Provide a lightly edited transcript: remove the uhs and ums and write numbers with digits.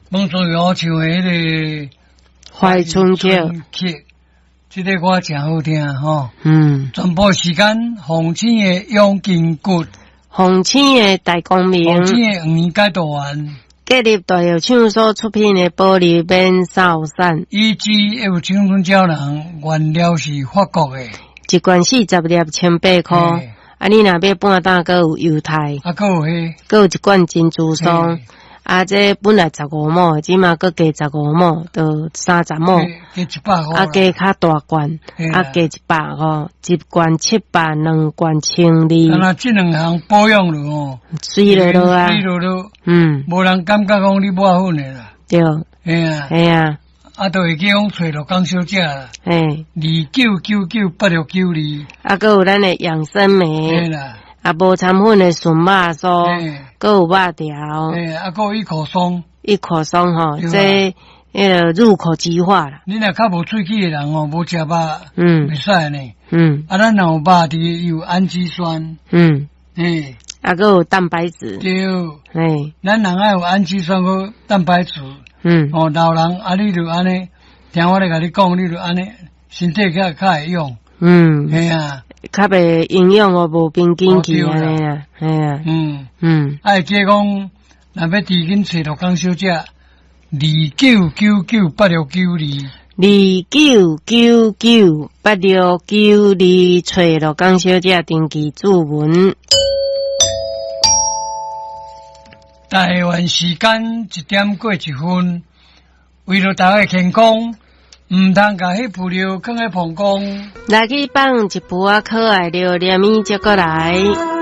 蒙祖瑶唱的迄个怀春曲， 这个歌真好听吼。全部时间洪青的永金骨， 洪青的大光明， 洪青的黄年解读完。 建立大有唱所出品的玻璃免扫散， 以及有青春鸟人原料是法国的， 一罐40粒1800块。啊，你若要半打，阁有犹太， 啊，阁有迄， 阁有一罐珍珠霜。啊，这本来15亩，即马阁加15亩，就30亩， 加100块。 啊，加较大罐，啊，加100吼，一罐700，两罐1200。 啊，那这两项保养了哦， 水落落啊， 水落落，无人感觉讲你抹粉的啦。 对，嘿啊， 啊，都会去讲找着江小姐啦。29998692。 啊，阁有咱的养生梅。 嘿啦。 啊，无掺粉的纯肉酥，阁有肉条， 啊，阁有一口松吼，这迄个入口即化啦。 你若较无喙齿的人哦，无食肉，袂使呢。啊，咱若有肉伫有氨基酸， 啊，阁有蛋白质， 对，咱人爱有氨基酸和蛋白质，老人啊，你就安尼，听我咧甲你讲，你就安尼，身体较会用，嘿啊。 较袂营养哦，无冰紧去安尼啦，系啊， 啊，即讲，若要提紧找到江小姐 ，29998692，29998692，找到江小姐登记注文。 台湾时间1点过1分，为了大家健康。唔通甲迄布料放喺膀胱， 来去放一壶可爱料，连米接过来。